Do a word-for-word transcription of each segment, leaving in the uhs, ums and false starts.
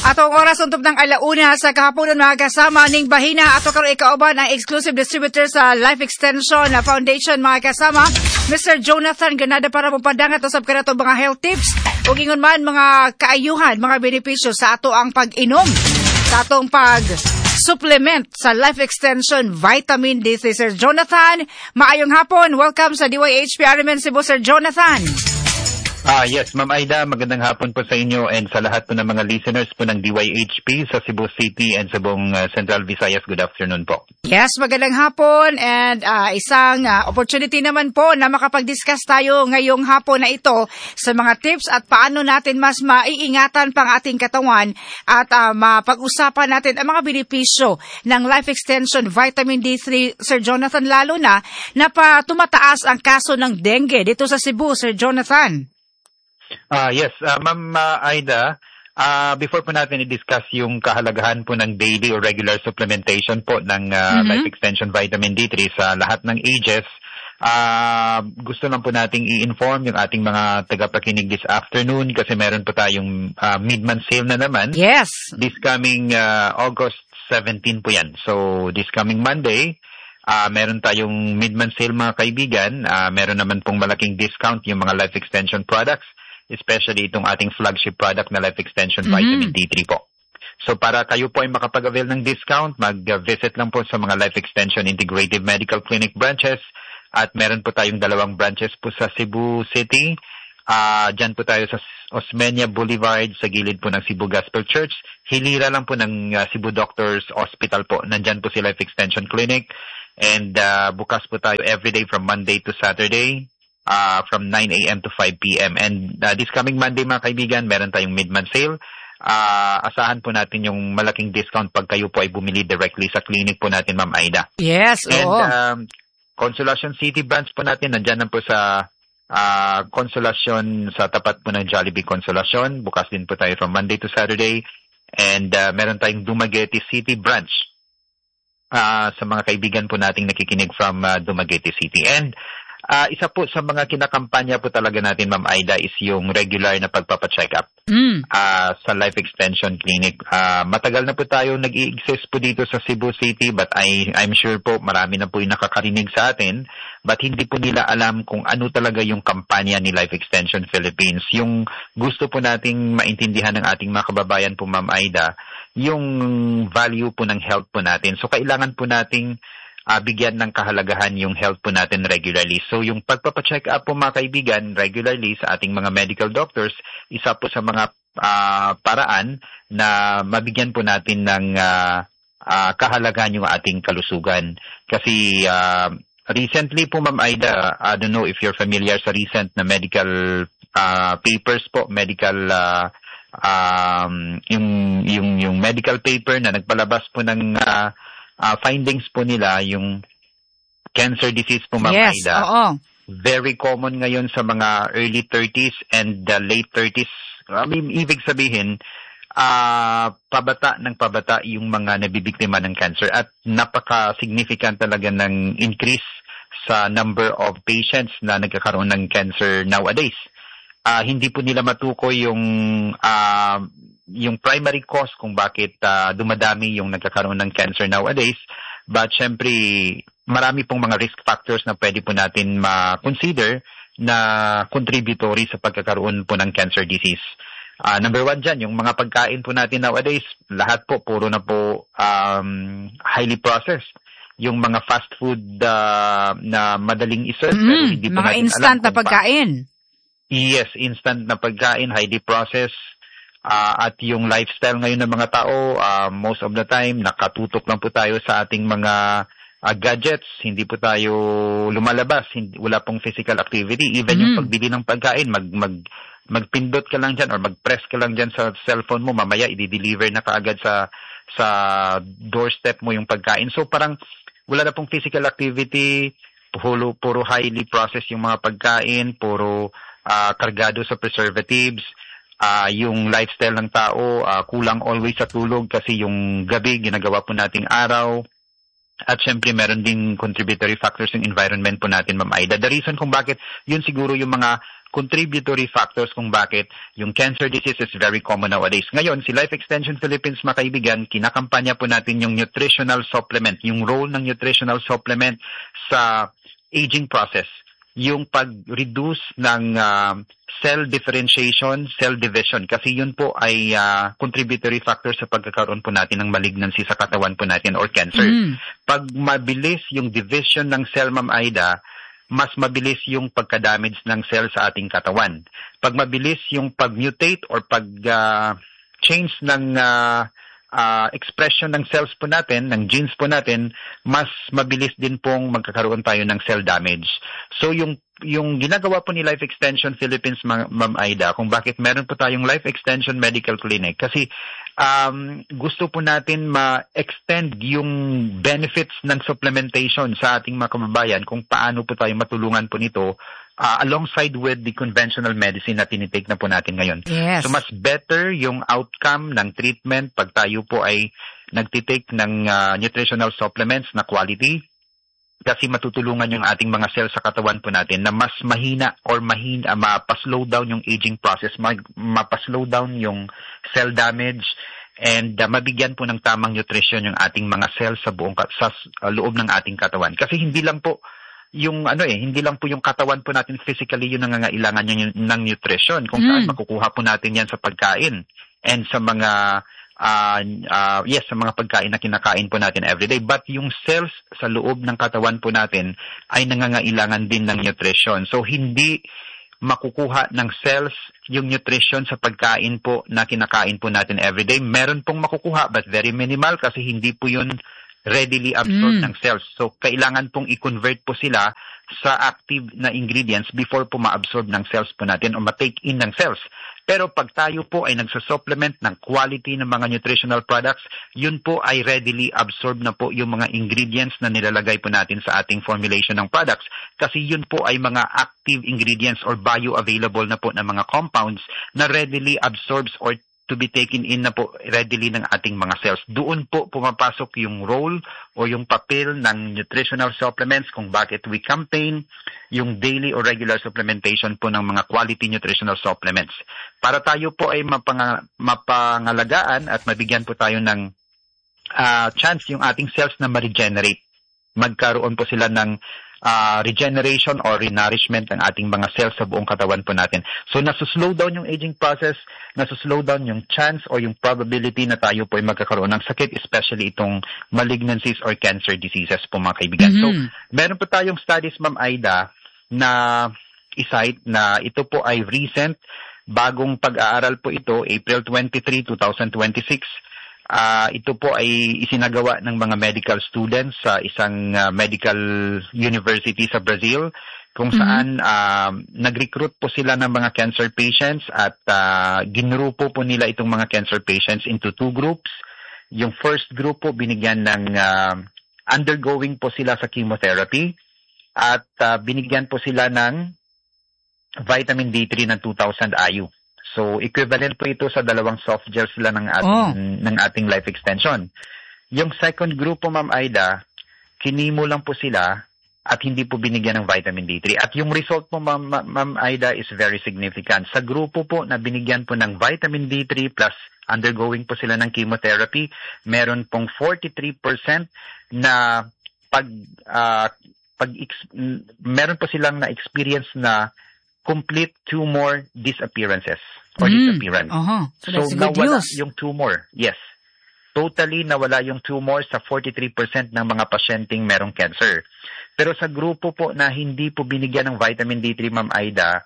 Atong oras untog ng alauna sa kahaponan mga kasama ning bahina ato karon ikauban ang exclusive distributor sa Life Extension Foundation mga kasama, Mister Jonathan Granada para mapadangat usab kanato mga health tips ug ingon man mga kaayuhan, mga benepisyo sa ato ang pag-inom, sa atong pag supplement sa Life Extension Vitamin D three. Sir Jonathan, maayong hapon. Welcome sa D Y H P R M N Cebu, Sir Jonathan. Ah, yes, Ma'am Aida, magandang hapon po sa inyo and sa lahat po ng mga listeners po ng D Y H P sa Cebu City and sa buong uh, Central Visayas. Good afternoon po. Yes, magandang hapon and uh, isang uh, opportunity naman po na makapag-discuss tayo ngayong hapon na ito sa mga tips at paano natin mas maiingatan pang ating katawan at uh, mapag-usapan natin ang mga benepisyo ng Life Extension Vitamin D three, Sir Jonathan, lalo na na pa tumataas ang kaso ng dengue dito sa Cebu, Sir Jonathan. Ah, uh, yes, uh, Ma'am uh, Aida, uh, before po natin i-discuss yung kahalagahan po ng daily or regular supplementation po ng uh, mm-hmm. Life Extension Vitamin D three sa lahat ng ages, uh, gusto lang po nating i-inform yung ating mga tagapakinig this afternoon kasi meron po tayong uh, mid-month sale na naman. Yes. This coming uh, August seventeenth po yan. So, this coming Monday, Uh, meron tayong mid-month sale mga kaibigan. Uh, meron naman pong malaking discount yung mga Life Extension products, especially itong ating flagship product na Life Extension mm-hmm. Vitamin D three po. So para kayo po ay makapag-avail ng discount, mag-visit lang po sa mga Life Extension Integrative Medical Clinic branches at meron po tayong dalawang branches po sa Cebu City. Uh, Diyan po tayo sa Osmeña Boulevard sa gilid po ng Cebu Gospel Church. Hilira lang po ng uh, Cebu Doctors Hospital po. Nandyan po si Life Extension Clinic. And uh, bukas po tayo everyday from Monday to Saturday uh, from nine a.m. to five p.m. And uh, this coming Monday mga kaibigan, meron tayong mid-month sale. Uh, asahan po natin yung malaking discount pag kayo po ay bumili directly sa clinic po natin, Ma'am Aida. Yes, oo. And um, Consolacion City branch po natin, nandyan na po sa uh, Consolacion, sa tapat po ng Jollibee Consolacion. Bukas din po tayo from Monday to Saturday. And uh, meron tayong Dumaguete City branch. Uh, sa mga kaibigan po nating nakikinig from uh, Dumaguete City. And uh, isa po sa mga kinakampanya po talaga natin, Ma'am Aida, is yung regular na pagpapacheck up mm. uh, sa Life Extension Clinic. Uh, matagal na po tayo nag-i-exist po dito sa Cebu City, but I, I'm sure po marami na po yung nakakarinig sa atin, but hindi po nila alam kung ano talaga yung kampanya ni Life Extension Philippines. Yung gusto po nating maintindihan ng ating mga kababayan po, Ma'am Aida, yung value po ng health po natin. So, kailangan po nating uh, bigyan ng kahalagahan yung health po natin regularly. So, yung pagpapacheck up po mga kaibigan regularly sa ating mga medical doctors, isa po sa mga uh, paraan na mabigyan po natin ng uh, uh, kahalagahan yung ating kalusugan. Kasi uh, recently po, Ma'am Aida, I don't know if you're familiar sa recent na medical uh, papers po, medical uh, um yung yung yung medical paper na nagpalabas po ng uh, uh, findings po nila yung cancer disease po, Ma'am yes, Aida. Oo. Very common ngayon sa mga early thirties and uh, late thirties. I mean, ibig sabihin uh, pabata ng pabata yung mga nabibiktima ng cancer at napaka-significant talaga ng increase sa number of patients na nagkakaroon ng cancer nowadays. Uh, hindi po nila matukoy yung uh, yung primary cause kung bakit uh, dumadami yung nagkakaroon ng cancer nowadays. But syempre, marami pong mga risk factors na pwede po natin ma-consider na contributory sa pagkakaroon po ng cancer disease. Uh, number one dyan, yung mga pagkain po natin nowadays, lahat po, puro na po um, highly processed. Yung mga fast food uh, na madaling iserve, mm, pero hindi po mga natin instant alam na pagkain. Pa- Yes, instant na pagkain, highly processed, uh, at yung lifestyle ngayon ng mga tao, uh, most of the time, nakatutok lang po tayo sa ating mga uh, gadgets, hindi po tayo lumalabas, hindi, wala pong physical activity, even mm. yung pagbili ng pagkain, mag, mag, magpindot ka lang dyan or mag-press ka lang dyan sa cellphone mo, mamaya i-deliver na kaagad sa, sa doorstep mo yung pagkain. So parang wala na pong physical activity, puro, puro highly processed yung mga pagkain, puro Uh, kargado sa preservatives, uh, yung lifestyle ng tao, uh, kulang always sa tulog kasi yung gabi ginagawa po nating araw. At syempre, meron ding contributory factors yung environment po natin, Ma'am Aida. The reason kung bakit, yun siguro yung mga contributory factors kung bakit yung cancer disease is very common nowadays. Ngayon, si Life Extension Philippines, mga kaibigan, kinakampanya po natin yung nutritional supplement, yung role ng nutritional supplement sa aging process, yung pag-reduce ng uh, cell differentiation, cell division, kasi yun po ay uh, contributory factor sa pagkakaroon po natin ng malignancy sa katawan po natin or cancer. Mm. Pag mabilis yung division ng cell, Ma'am Aida, mas mabilis yung pagka-damage ng cell sa ating katawan. Pag mabilis yung pag-mutate or pag-change uh, ng uh, Uh, expression ng cells po natin, ng genes po natin, mas mabilis din pong magkakaroon tayo ng cell damage. So yung yung ginagawa po ni Life Extension Philippines, Ma'am Aida, kung bakit meron po tayong Life Extension Medical Clinic, kasi um, gusto po natin ma-extend yung benefits ng supplementation sa ating mga kababayan, kung paano po tayo matulungan po nito Uh, alongside with the conventional medicine na tinitake na po natin ngayon. Yes. So mas better yung outcome ng treatment pag tayo po ay nagtitake ng uh, nutritional supplements na quality, kasi matutulungan yung ating mga cells sa katawan po natin na mas mahina or mahina, uh, mapaslow down yung aging process, mapaslow down yung cell damage, and uh, mabigyan po ng tamang nutrition yung ating mga cells sa buong sa uh, loob ng ating katawan. Kasi hindi lang po yung ano eh, hindi lang po yung katawan po natin physically yung nangangailangan ng, ng nutrition, kung saan mm. makukuha po natin yan sa pagkain and sa mga uh, uh, yes, sa mga pagkain na kinakain po natin everyday. But yung cells sa loob ng katawan po natin ay nangangailangan din ng nutrition. So hindi makukuha ng cells yung nutrition sa pagkain po na kinakain po natin everyday. Meron pong makukuha but very minimal, kasi hindi po yun readily absorbed mm. ng cells. So, kailangan pong i-convert po sila sa active na ingredients before po ma-absorb ng cells po natin o ma-take in ng cells. Pero pag tayo po ay nagsa-supplement ng quality ng mga nutritional products, yun po ay readily absorbed na po yung mga ingredients na nilalagay po natin sa ating formulation ng products. Kasi yun po ay mga active ingredients or bioavailable na po na mga compounds na readily absorbs or to be taken in na po readily ng ating mga cells. Doon po pumapasok yung role o yung papel ng nutritional supplements, kung bakit we campaign yung daily or regular supplementation po ng mga quality nutritional supplements. Para tayo po ay mapang- mapangalagaan at mabigyan po tayo ng uh, chance yung ating cells na ma-regenerate. Magkaroon po sila ng Uh, regeneration or renourishment ng ating mga cells sa buong katawan po natin. So, nasuslow down yung aging process, nasuslow down yung chance or yung probability na tayo po ay magkakaroon ng sakit, especially itong malignancies or cancer diseases po, mga kaibigan. Mm-hmm. So, meron po tayong studies, Ma'am Aida, na i-cite na ito po ay recent, bagong pag-aaral po ito, April twenty-third, twenty twenty-six. Uh, ito po ay isinagawa ng mga medical students sa isang uh, medical university sa Brazil, kung saan uh, nag-recruit po sila ng mga cancer patients at uh, ginrupo po nila itong mga cancer patients into two groups. Yung first group po binigyan ng uh, undergoing po sila sa chemotherapy at uh, binigyan po sila ng vitamin D three ng two thousand I U. So, equivalent po ito sa dalawang soft gels sila ng ating, oh. ng ating life extension. Yung second group po, Ma'am Aida, kinimo lang po sila at hindi po binigyan ng vitamin D three. At yung result po, Ma'am, Ma'am Aida, is very significant. Sa grupo po na binigyan po ng vitamin D three plus undergoing po sila ng chemotherapy, meron pong forty-three percent na pag, uh, pag meron po silang na-experience na complete tumor disappearances or mm. disappearance. Uh-huh. So, so nawala news. Yung tumor. Yes. Totally nawala yung tumor sa forty-three percent ng mga pasyenteng merong cancer. Pero sa grupo po na hindi po binigyan ng vitamin D three, Ma'am Aida,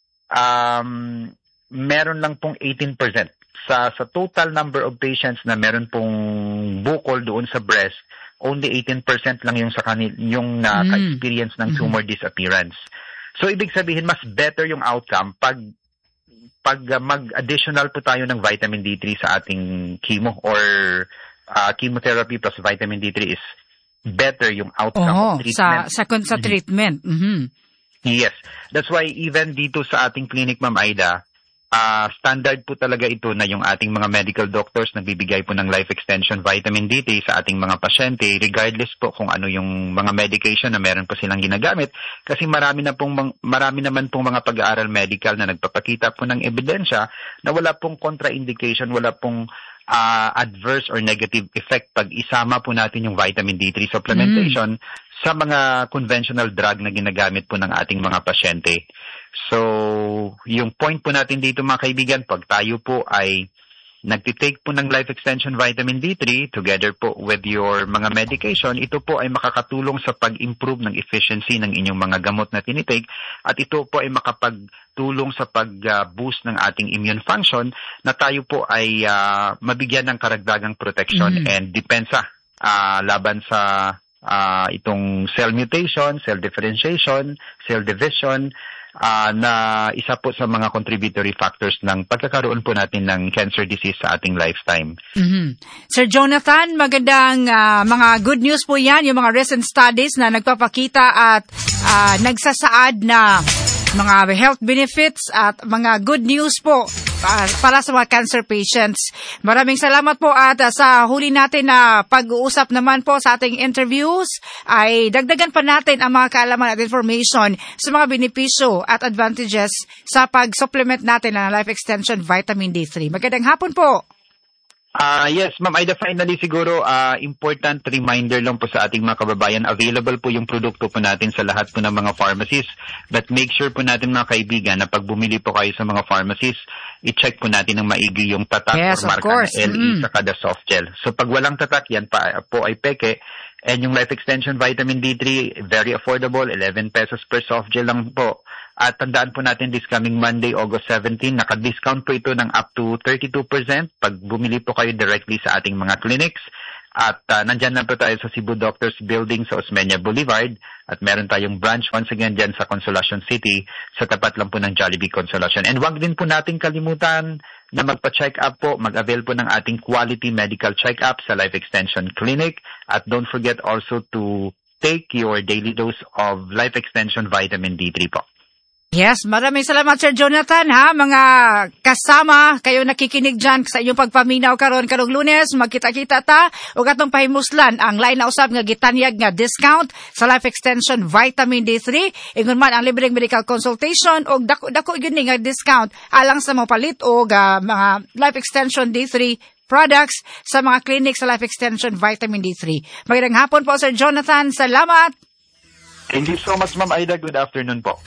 um, meron lang pong eighteen percent. Sa, sa total number of patients na meron pong bukol doon sa breast, only eighteen percent lang yung sa kanil, yung naka-experience mm. ng tumor mm-hmm. disappearance. So, ibig sabihin, mas better yung outcome pag pag uh, mag-additional po tayo ng vitamin D three sa ating chemo or uh, chemotherapy plus vitamin D three is better yung outcome oh, of treatment. Sa, sa, sa treatment. Mm-hmm. Yes. That's why even dito sa ating clinic, Ma'am Aida, Uh, standard po talaga ito na yung ating mga medical doctors nagbibigay po ng life extension vitamin D three sa ating mga pasyente regardless po kung ano yung mga medication na meron po silang ginagamit kasi marami na pong marami naman pong mga pag-aaral medical na nagpapakita po ng ebidensya na wala pong contraindication, wala pong uh, adverse or negative effect pag isama po natin yung vitamin D three supplementation mm. sa mga conventional drug na ginagamit po ng ating mga pasyente. So, yung point po natin dito mga kaibigan, pag tayo po ay nagtitake po ng life extension vitamin D three together po with your mga medication, ito po ay makakatulong sa pag-improve ng efficiency ng inyong mga gamot na tinitake at ito po ay makapagtulong sa pag-boost ng ating immune function na tayo po ay uh, mabigyan ng karagdagang protection mm-hmm. and depensa uh, laban sa uh, itong cell mutation, cell differentiation, cell division, Uh, na isa po sa mga contributory factors ng pagkakaroon po natin ng cancer disease sa ating lifetime. Mm-hmm. Sir Jonathan, magandang uh, mga good news po yan, yung mga recent studies na nagpapakita at uh, nagsasaad na mga health benefits at mga good news po uh, para sa mga cancer patients. Maraming salamat po at uh, sa huli natin na pag-uusap naman po sa ating interviews ay dagdagan pa natin ang mga kaalaman at information sa mga benepisyo at advantages sa pag-supplement natin ng life extension vitamin D three. Magandang hapon po. Uh, yes, Ma'am Aida, finally siguro uh, important reminder lang po sa ating mga kababayan, available po yung produkto po natin sa lahat po ng mga pharmacies, but make sure po natin mga kaibigan na pag bumili po kayo sa mga pharmacies, i-check po natin ng maigi yung tatak yes, or marka na L E mm. sa kada soft gel. So pag walang tatak, yan pa, po ay peke. And yung life extension vitamin D three, very affordable, eleven pesos per soft gel lang po. At tandaan po natin this coming Monday, August seventeenth, naka-discount po ito ng up to thirty-two percent pag bumili po kayo directly sa ating mga clinics. At uh, nandyan na po tayo sa Cebu Doctors Building sa Osmeña Boulevard. At meron tayong branch once again dyan sa Consolacion City sa tapat lang po ng Jollibee Consolacion. And wag din po natin kalimutan na magpa-check up po, mag-avail po ng ating quality medical check-up sa Life Extension Clinic. At don't forget also to take your daily dose of Life Extension Vitamin D three po. Yes, maraming salamat Sir Jonathan ha, mga kasama kayo nakikinig dyan sa inyong pagpaminaw karon karong Lunes, magkita-kita ta o katong pahimuslan ang lain na usab nga gitanyag nga discount sa Life Extension Vitamin D three, ingon man ang libreng medical consultation o dako dako gini nga discount alang sa mga palit o uh, mga Life Extension D three products sa mga clinic sa Life Extension Vitamin D three. Magandang hapon po Sir Jonathan, salamat. Thank you so much Ma'am Aida, good afternoon po.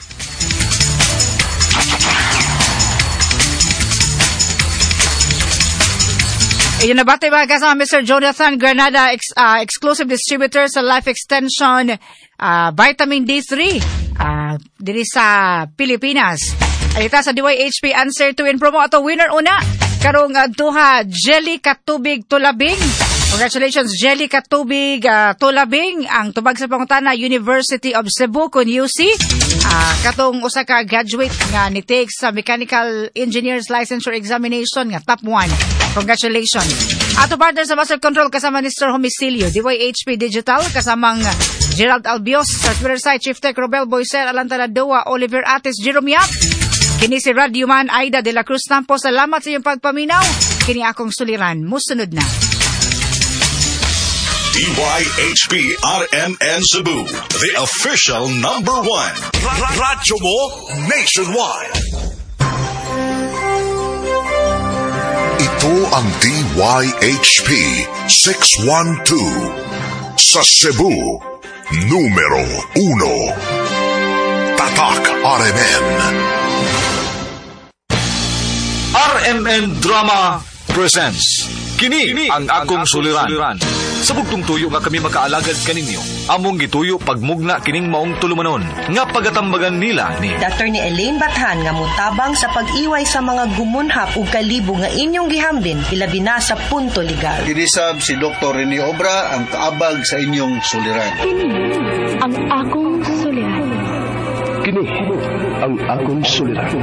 Iyon na bati ba kasama Mister Jonathan Granada, ex, uh, exclusive distributor sa Life Extension uh, Vitamin D three uh, diri sa Pilipinas. Alita sa D Y H P answer to win promo ato winner una karong uh, duha jelly katubig tulabing. Congratulations jelly katubig uh, tulabing ang tubag sa pangutana University of Cebu kun U C. Uh, katong usa ka graduate nga ni take sa Mechanical Engineers Licensure Examination nga top one. Congratulations. Ato partner sa Master Control kasama ni Sir Homicilio, D Y H P Digital, kasamang Gerald Albios, sa Twitter site, Chief Tech, Robel Boycer, Alantana Doa, Oliver Ates, Jerome Yap. Kini si Radio Man, Aida de la Cruz Tampo. Salamat sa iyong pagpaminaw. Kini akong suliran. Musunod na. D Y H P R M N Cebu, the official number one. Radyo mo nationwide. Ito ang D Y H P six one two sa Cebu, numero uno. Tatak R M N. R M N Drama presents Kini, Kini ang akong suliran. Sa bugtong tuyo nga kami makaalagad kaninyo, among gituyo pagmugna kining maong tulumanon nga pagatambagan nila ni Doctor ni Elaine Bathan nga mutabang sa pag-iway sa mga gumunhap ug kalibo nga inyong gihambin ilabi na sa punto legal. Kinisab si Doktor Rene Obra ang kaabag sa inyong suliran. Kini ang akong suliran. Kini ang akong suliran.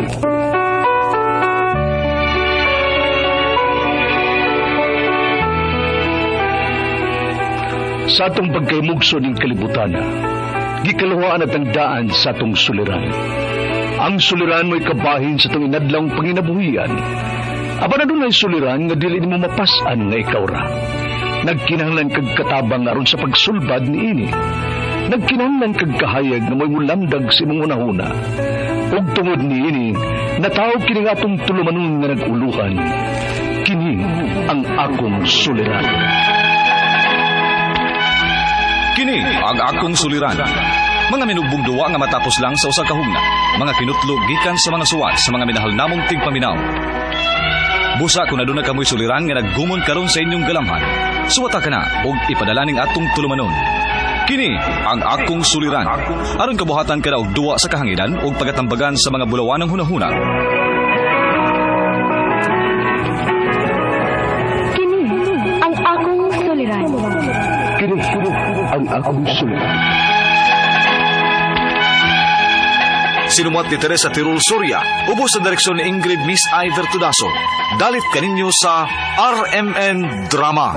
Sa atong pagkaymugso ng kalibutan, gikalawaan at ang daan sa atong suliran. Ang suliran mo'y kabahin sa itong inadlang panginabuhian. Aba na doon ay suliran nga dili mo mapasan nga ikaw ra. Nagkinahanglan kag katabang aron sa pagsulbad ni ini. Nagkinahanglan kag kahayag na may mulamdag sa imong unahuna. Ug tungod ni ini, natawag kini nga atong tulumanon nga naguluhan. Kini ang akong suliran. Kini ang akong suliran. Mga minugbong duwa nga matapos lang sa usa ka hugna. Mga kinutlog gikan sa mga suwat sa mga minahal namong tigpaminaw. Busa kung aduna kamoy suliran nga naggumon karon sa inyong galamhan. Suwata ka na og ipadala ning atong tulumanon. Kini ang akong suliran. Aron kabuhatan ka na og duwa sa kahanginan og pagatambagan sa mga bulawan ng hunahuna. Kini ang akong suliran. Kini ang akong suliran. Sinumat ni Teresa Tirul Soria, ubos sa direksyon ni Ingrid Miss Iver Tudaso. Dalit kaninyo sa R M N Drama.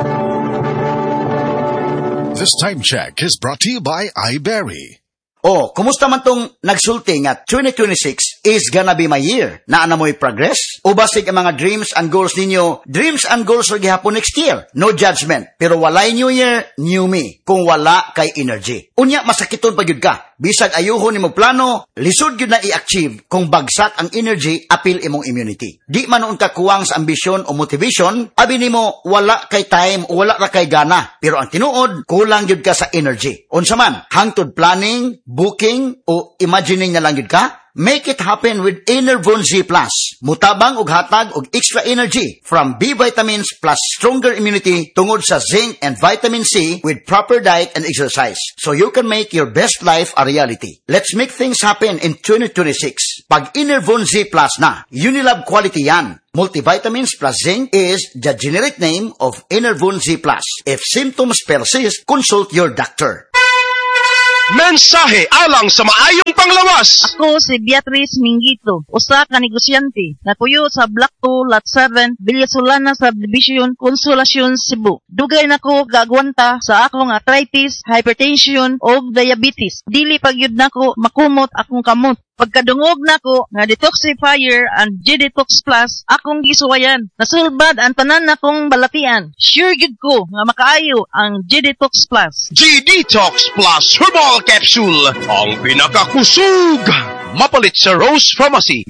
This time check is brought to you by iBerry. Oh, kumusta man tong nagsulti nga twenty twenty-six is gonna be my year? Naana mo'y progress? O basig ang mga dreams and goals ninyo, dreams and goals or gihapon next year? No judgment. Pero walay new year, new me. Kung wala kay energy. Unya, masakiton pa gyud ka. Bisag ayuhon nimo plano, lisod gyud na i-achieve kung bagsak ang energy, apil imong immunity. Di man noon ka kuwang sa ambisyon o motivation, abi nimo wala kay time o wala ra kay gana. Pero ang tinuod, kulang gyud ka sa energy. Unsa man, hangtod planning, booking o imagining na lang yun ka? Make it happen with Enervon Z Plus. Mutabang og hatag og extra energy from B vitamins plus stronger immunity tungod sa zinc and vitamin C with proper diet and exercise. So you can make your best life a reality. Let's make things happen in twenty twenty-six. Pag Enervon Z Plus na, Unilab quality yan. Multivitamins plus zinc is the generic name of Enervon Z Plus. If symptoms persist, consult your doctor. Mensahe alang sa maayong panglawas. Ako si Beatrice Mingito, usa ka negosyante na tuyo sa Block two, Lot seven, Villasolana Subdivision, Consolacion, Cebu. Dugay nako gagwanta sa akong arthritis, hypertension o diabetes. Dili pagyud nako makumot akong kamot. Pagkadungog nako nga detoxifier and G-Detox Plus, akong gisuwayan. Nasulbad ang tanan nakong balatian. Sure gid ko nga makaayo ang G-Detox Plus. G-Detox Plus Herbal Capsule, ang pinakakusog. Mapalit sa Rose Pharmacy.